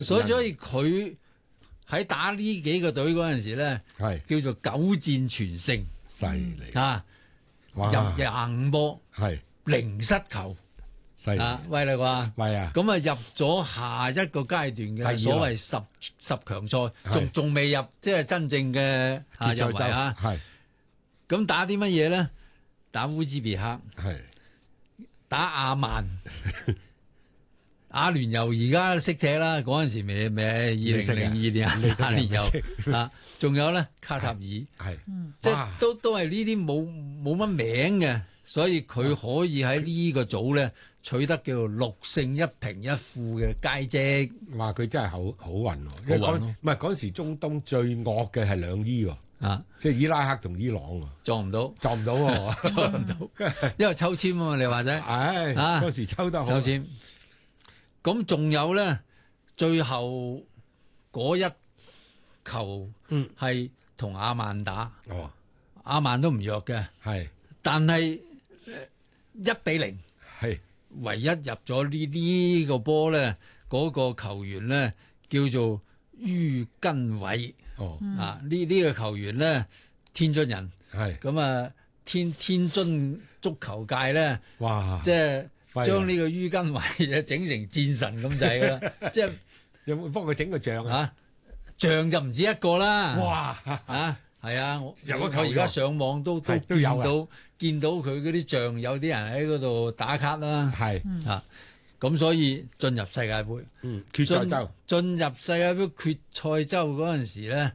所以佢喺打呢幾個隊嗰陣時咧，叫做9戰全勝， 犀利啊！入25波，0失球。 犀利威啦啩， 威啊！ 咁啊入咗下一個階段嘅所謂十強賽，仲未入即係真正嘅入圍啊！咁打啲乜嘢咧？打烏茲別克，打阿曼，阿聯酋而家識踢啦，嗰陣時未2002年阿聯酋啊，仲有咧卡塔爾，即係都係呢啲冇乜名嘅，所以佢可以喺呢個組咧。取得叫做6勝1平1負嘅佳績， 哇！佢真係好運喎，唔係嗰時中東最惡嘅係兩伊喎，即係伊拉克同伊朗喎， 撞唔到喎， 撞唔到， 因為抽籤啊嘛，你話啫， 嗰時抽得好， 抽籤。咁仲有咧，最後嗰一球係同阿曼打，阿曼都唔弱嘅，但係1-0，唯一入咗呢個波咧，嗰個球員咧叫做于根偉，呢個球員咧天津人，咁啊天津足球界咧，哇，即係將呢個于根偉整成戰神咁滯啦，即係有冇幫佢整個像啊？ 像就唔止一個啦， 哇！ 係啊，我而家上網都見到佢嗰啲像，有啲人喺嗰度打卡啦。咁所以進入世界盃， 決賽周進入世界盃決賽周嗰陣時咧，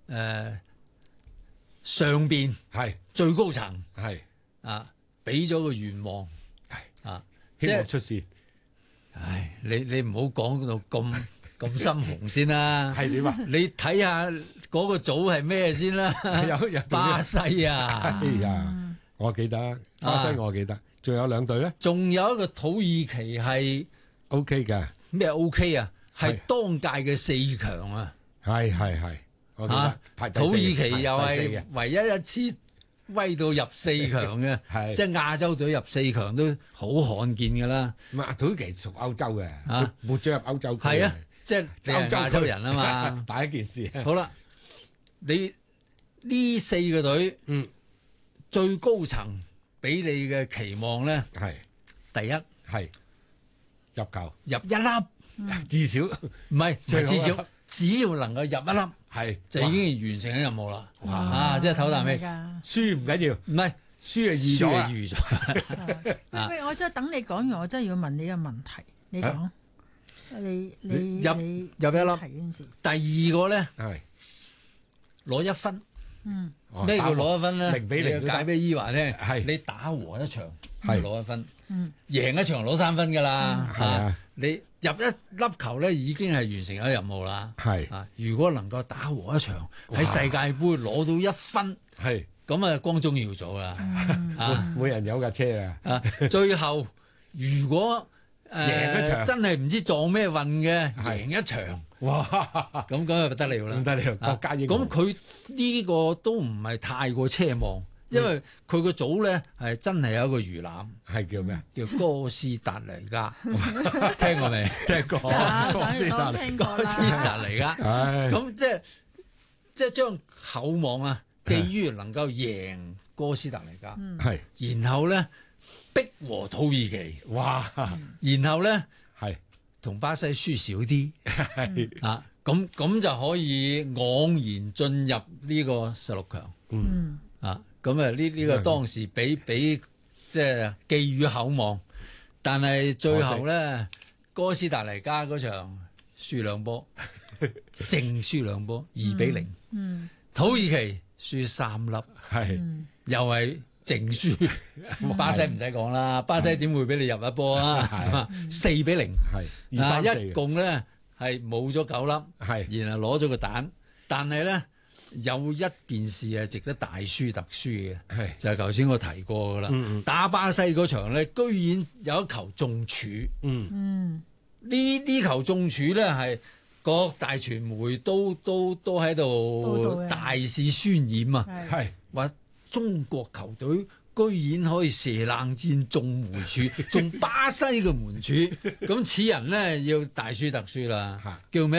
上邊最高層俾咗個願望， 希望出線。 你唔好講到咁深紅先啦， 係點啊？ 你睇下嗰個組係咩先啦？ 有巴西啊！ 哎呀，我記得巴西，我記得，仲有兩隊咧？ 仲有一個土耳其係 OK 嘅， 咩 OK 啊？係當屆嘅4強啊！ 係，我記得排第4， 土耳其又係唯一一次威到入4強嘅，即係亞洲隊入4強都好罕見㗎啦。 土耳其屬歐洲嘅，冇進入歐洲區。 係啊。即係你係亞洲人啊嘛， 第一件事。 好啦，你呢4個隊，最高層俾你嘅期望咧，第一係入球， 入1粒， 至少唔係至少，只要能夠入1粒，就已經完成咗任務啦。即係唞啖氣， 輸唔緊要， 唔係輸係預咗。 喂，我真係等你講完，我真係要問你個問題，你講。你入1粒，第二個咧攞1分，咩叫攞1分咧？0比0解俾伊華聽，你打和一場攞1分，贏一場攞3分噶啦。你入1粒球咧已經係完成咗任務啦。如果能夠打和一場喺世界盃攞到1分，咁啊光宗耀祖啦。 每人有架車啊！ 最後如果贏一場真係唔知撞咩運嘅，贏一場，哇！咁就不得了啦， 唔得了，國家英雄。 咁佢呢個都唔係太過奢望，因為佢個組咧係真係有一個魚腩， 係叫咩？ 叫哥斯達黎加，聽過未？ 聽過， 哥斯達黎加。咁即係將厚望啊寄於能夠贏哥斯達黎加，然後咧。逼和土耳其， 哇！ 然後咧同巴西輸少啲，咁就可以昂然進入呢個16強。咁啊呢個當時俾即係寄予厚望，但係最後咧哥斯達黎加嗰場輸2波，淨輸2波，2比0。土耳其輸3粒，又係。淨輸，巴西唔使講啦，巴西點會俾你入一波啊？4比0，一共咧係冇咗9粒，然後攞咗個蛋，但係咧有一件事係值得大書特書嘅，就係頭先我提過噶啦，打巴西嗰場咧，居然有一球中柱，呢球中柱咧係各大傳媒都喺度大肆渲染啊，話。中國球隊居然可以射冷箭中門柱，中巴西嘅門柱，咁此人呢，要大書特書啦，叫咩？